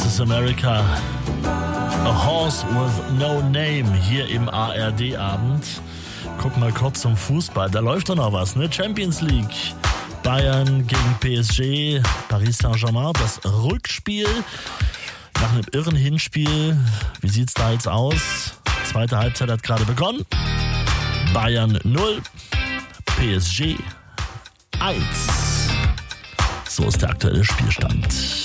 is America. A Horse with No Name hier im ARD-Abend. Guck mal kurz zum Fußball, da läuft doch noch was, ne? Champions League. Bayern gegen PSG, Paris Saint-Germain, das Rückspiel nach einem irren Hinspiel. Wie sieht's da jetzt aus? Zweite Halbzeit hat gerade begonnen. Bayern 0, PSG 1. So ist der aktuelle Spielstand.